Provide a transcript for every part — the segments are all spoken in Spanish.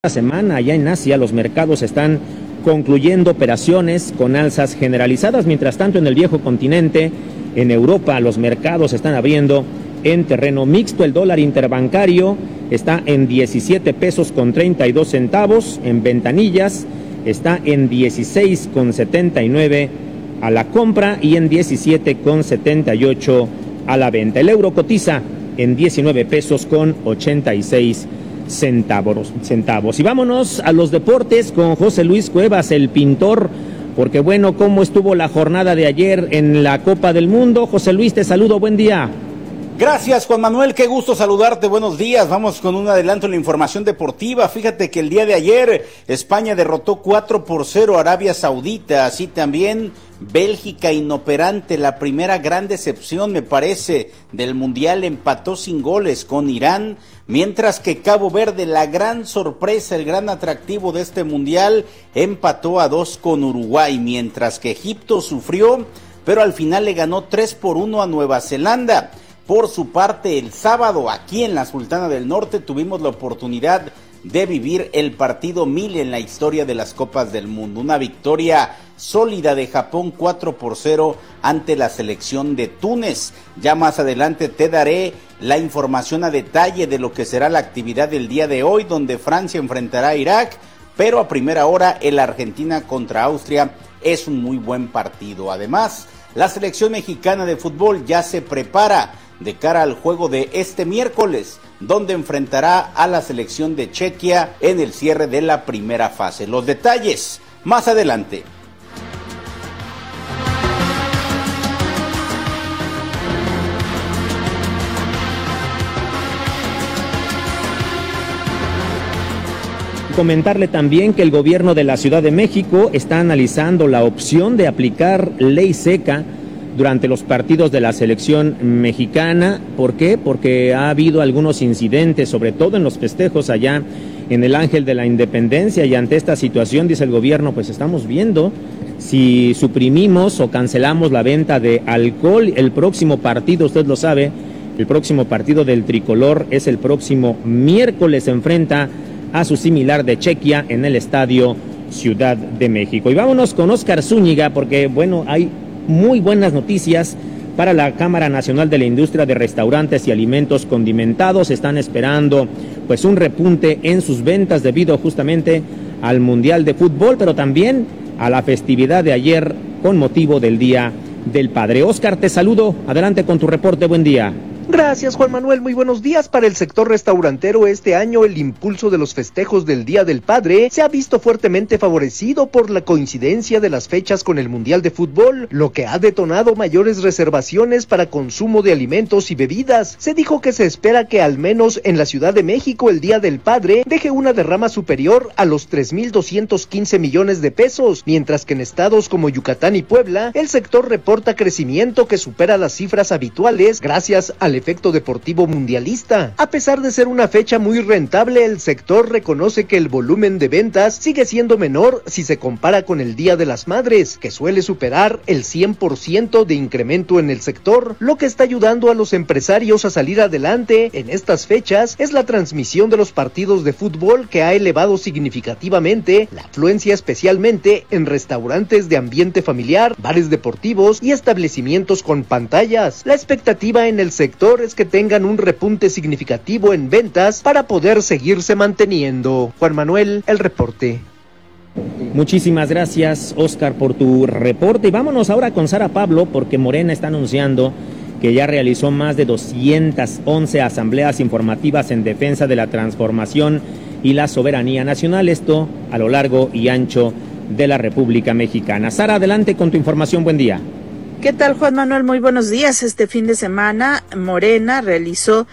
semana allá en Asia los mercados están concluyendo operaciones con alzas generalizadas. Mientras tanto, en el viejo continente, en Europa, los mercados están abriendo en terreno mixto. El dólar interbancario está en 17 pesos con 32 centavos. En ventanillas está en 16,79 a la compra y en 17,78 a la venta. El euro cotiza en 19 pesos con 86 centavos. Y vámonos a los deportes con José Luis Cuevas, el pintor, porque bueno, ¿cómo estuvo la jornada de ayer en la Copa del Mundo? José Luis, te saludo, buen día. Gracias, Juan Manuel, qué gusto saludarte, buenos días. Vamos con un adelanto en la información deportiva. Fíjate que el día de ayer España derrotó 4-0 a Arabia Saudita, así también Bélgica inoperante, la primera gran decepción me parece del Mundial, empató sin goles con Irán, mientras que Cabo Verde, la gran sorpresa, el gran atractivo de este Mundial, empató a 2 con Uruguay, mientras que Egipto sufrió, pero al final le ganó 3-1 a Nueva Zelanda. Por su parte, el sábado, aquí en la Sultana del Norte, tuvimos la oportunidad de vivir el partido 1000 en la historia de las Copas del Mundo. Una victoria sólida de Japón 4-0 ante la selección de Túnez. Ya más adelante te daré la información a detalle de lo que será la actividad del día de hoy, donde Francia enfrentará a Irak, pero a primera hora el Argentina contra Austria es un muy buen partido. Además, la selección mexicana de fútbol ya se prepara de cara al juego de este miércoles, donde enfrentará a la selección de Chequia en el cierre de la primera fase. Los detalles más adelante. Comentarle también que el gobierno de la Ciudad de México está analizando la opción de aplicar ley seca durante los partidos de la selección mexicana. ¿Por qué? Porque ha habido algunos incidentes, sobre todo en los festejos allá en el Ángel de la Independencia, y ante esta situación, dice el gobierno, pues estamos viendo si suprimimos o cancelamos la venta de alcohol. El próximo partido, usted lo sabe, el próximo partido del tricolor es el próximo miércoles, se enfrenta a su similar de Chequia en el Estadio Ciudad de México. Y vámonos con Óscar Zúñiga, porque bueno, hay muy buenas noticias para la Cámara Nacional de la Industria de Restaurantes y Alimentos Condimentados. Están esperando pues un repunte en sus ventas debido justamente al Mundial de Fútbol, pero también a la festividad de ayer con motivo del Día del Padre. Óscar, te saludo, adelante con tu reporte, buen día. Gracias, Juan Manuel, muy buenos días. Para el sector restaurantero este año, el impulso de los festejos del Día del Padre se ha visto fuertemente favorecido por la coincidencia de las fechas con el Mundial de Fútbol, lo que ha detonado mayores reservaciones para consumo de alimentos y bebidas. Se dijo que se espera que al menos en la Ciudad de México el Día del Padre deje una derrama superior a los 3,215 millones de pesos, mientras que en estados como Yucatán y Puebla, el sector reporta crecimiento que supera las cifras habituales gracias al efecto deportivo mundialista. A pesar de ser una fecha muy rentable, el sector reconoce que el volumen de ventas sigue siendo menor si se compara con el Día de las Madres, que suele superar el 100% de incremento en el sector. Lo que está ayudando a los empresarios a salir adelante en estas fechas es la transmisión de los partidos de fútbol, que ha elevado significativamente la afluencia, especialmente en restaurantes de ambiente familiar, bares deportivos y establecimientos con pantallas. La expectativa en el sector es que tengan un repunte significativo en ventas para poder seguirse manteniendo. Juan Manuel, el reporte. Muchísimas gracias, Óscar, por tu reporte. Y vámonos ahora con Sara Pablo, porque Morena está anunciando que ya realizó más de 211 asambleas informativas en defensa de la transformación y la soberanía nacional, esto a lo largo y ancho de la República Mexicana. Sara, adelante con tu información, buen día. ¿Qué tal, Juan Manuel? Muy buenos días. Este fin de semana, Morena realizó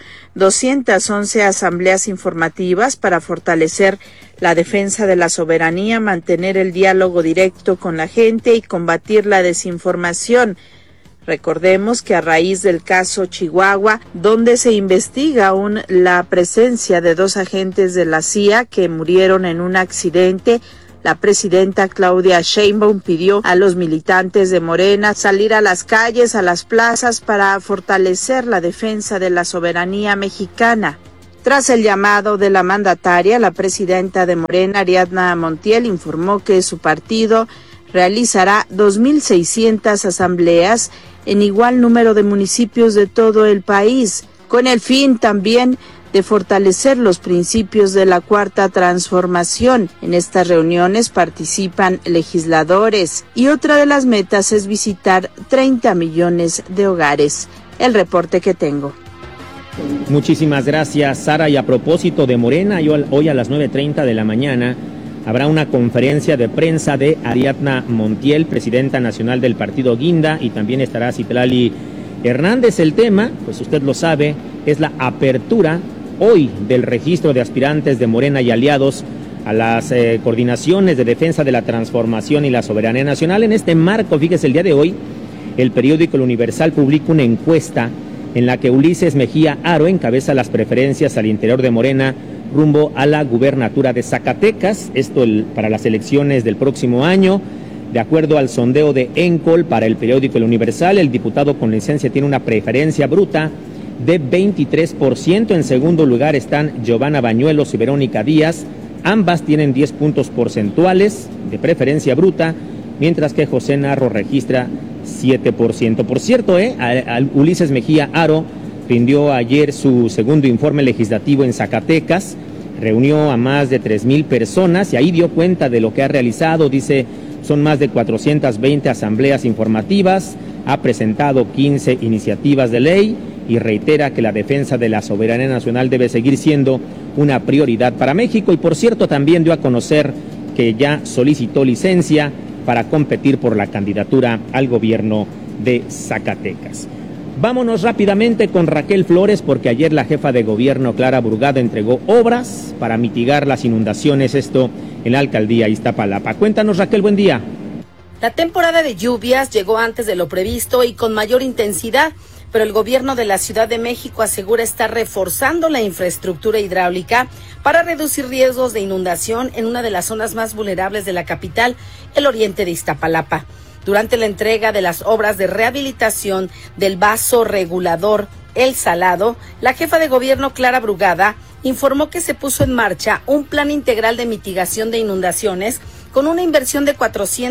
211 asambleas informativas para fortalecer la defensa de la soberanía, mantener el diálogo directo con la gente y combatir la desinformación. Recordemos que a raíz del caso Chihuahua, donde se investiga aún la presencia de 2 agentes de la CIA que murieron en un accidente, la presidenta Claudia Sheinbaum pidió a los militantes de Morena salir a las calles, a las plazas, para fortalecer la defensa de la soberanía mexicana. Tras el llamado de la mandataria, la presidenta de Morena, Ariadna Montiel, informó que su partido realizará 2.600 asambleas en igual número de municipios de todo el país, con el fin también de fortalecer los principios de la Cuarta Transformación. En estas reuniones participan legisladores y otra de las metas es visitar 30 millones de hogares. El reporte que tengo. Muchísimas gracias, Sara. Y a propósito de Morena, hoy a las 9:30 de la mañana habrá una conferencia de prensa de Ariadna Montiel, presidenta nacional del partido Guinda, y también estará Citlali Hernández. El tema, pues usted lo sabe, es la apertura hoy del registro de aspirantes de Morena y aliados a las coordinaciones de defensa de la transformación y la soberanía nacional. En este marco, fíjese, el día de hoy, el periódico El Universal publica una encuesta en la que Ulises Mejía Haro encabeza las preferencias al interior de Morena rumbo a la gubernatura de Zacatecas, esto para las elecciones del próximo año. De acuerdo al sondeo de Encol para el periódico El Universal, el diputado con licencia tiene una preferencia bruta de 23%. En segundo lugar están Giovanna Bañuelos y Verónica Díaz. Ambas tienen 10 puntos porcentuales de preferencia bruta, mientras que José Narro registra 7%. Por cierto, Ulises Mejía Haro rindió ayer su segundo informe legislativo en Zacatecas, reunió a más de 3,000 personas y ahí dio cuenta de lo que ha realizado. Dice, son más de 420 asambleas informativas, ha presentado 15 iniciativas de ley y reitera que la defensa de la soberanía nacional debe seguir siendo una prioridad para México. Y por cierto, también dio a conocer que ya solicitó licencia para competir por la candidatura al gobierno de Zacatecas. Vámonos rápidamente con Raquel Flores, porque ayer la jefa de gobierno, Clara Brugada, entregó obras para mitigar las inundaciones, esto en la alcaldía Iztapalapa. Cuéntanos, Raquel, buen día. La temporada de lluvias llegó antes de lo previsto y con mayor intensidad, pero el gobierno de la Ciudad de México asegura estar reforzando la infraestructura hidráulica para reducir riesgos de inundación en una de las zonas más vulnerables de la capital, el oriente de Iztapalapa. Durante la entrega de las obras de rehabilitación del vaso regulador El Salado, la jefa de gobierno, Clara Brugada, informó que se puso en marcha un plan integral de mitigación de inundaciones con una inversión de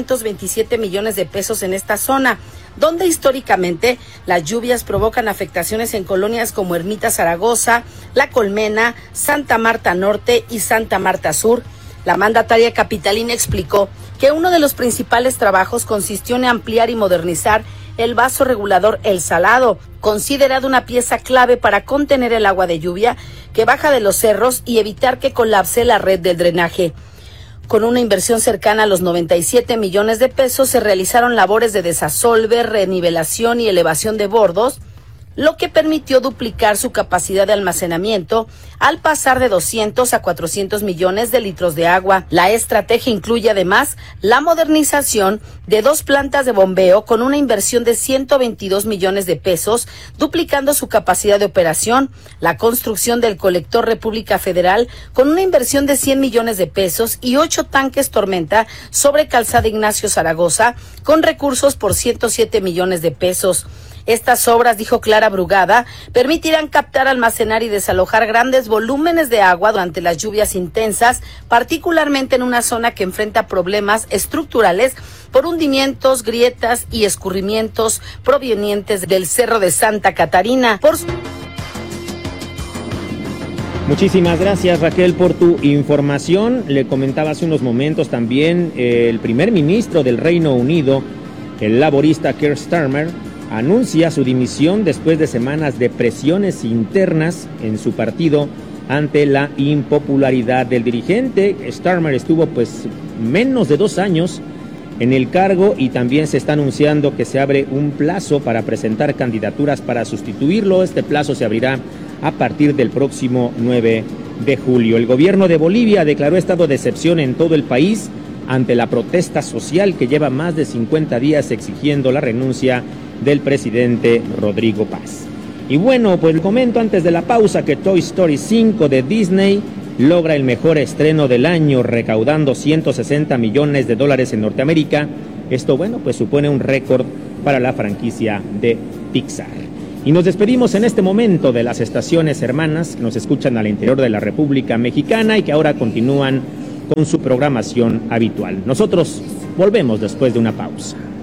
427 millones de pesos en esta zona, donde históricamente las lluvias provocan afectaciones en colonias como Ermita Zaragoza, La Colmena, Santa Marta Norte y Santa Marta Sur. La mandataria capitalina explicó que uno de los principales trabajos consistió en ampliar y modernizar el vaso regulador El Salado, considerado una pieza clave para contener el agua de lluvia que baja de los cerros y evitar que colapse la red del drenaje. Con una inversión cercana a los 97 millones de pesos se realizaron labores de desasolve, renivelación y elevación de bordos, lo que permitió duplicar su capacidad de almacenamiento al pasar de 200 a 400 millones de litros de agua. La estrategia incluye además la modernización de 2 plantas de bombeo con una inversión de 122 millones de pesos, duplicando su capacidad de operación, la construcción del colector República Federal con una inversión de 100 millones de pesos y 8 tanques Tormenta sobre Calzada Ignacio Zaragoza con recursos por 107 millones de pesos. Estas obras, dijo Clara Brugada, permitirán captar, almacenar y desalojar grandes volúmenes de agua durante las lluvias intensas, particularmente en una zona que enfrenta problemas estructurales por hundimientos, grietas y escurrimientos provenientes del Cerro de Santa Catarina. Muchísimas gracias, Raquel, por tu información. Le comentaba hace unos momentos también el primer ministro del Reino Unido, el laborista Keir Starmer, anuncia su dimisión después de semanas de presiones internas en su partido ante la impopularidad del dirigente. Starmer estuvo menos de 2 años en el cargo y también se está anunciando que se abre un plazo para presentar candidaturas para sustituirlo. Este plazo se abrirá a partir del próximo 9 de julio. El gobierno de Bolivia declaró estado de excepción en todo el país ante la protesta social que lleva más de 50 días exigiendo la renuncia del presidente Rodrigo Paz. Y bueno, pues comento antes de la pausa que Toy Story 5 de Disney logra el mejor estreno del año, recaudando $160 millones en Norteamérica. Esto, bueno, pues supone un récord para la franquicia de Pixar. Y nos despedimos en este momento de las estaciones hermanas que nos escuchan al interior de la República Mexicana y que ahora continúan con su programación habitual. Nosotros volvemos después de una pausa.